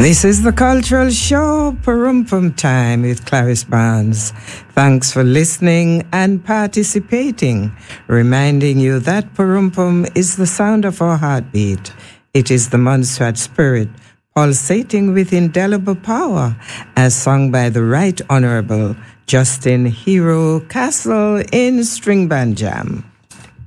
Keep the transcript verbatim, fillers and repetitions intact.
This is the Cultural Show, Parumpum Time with Clarice Barnes. Thanks for listening and participating, reminding you that Parumpum is the sound of our heartbeat. It is the Montserrat spirit, pulsating with indelible power, as sung by the Right Honorable Justin Hero Castle in String Band Jam.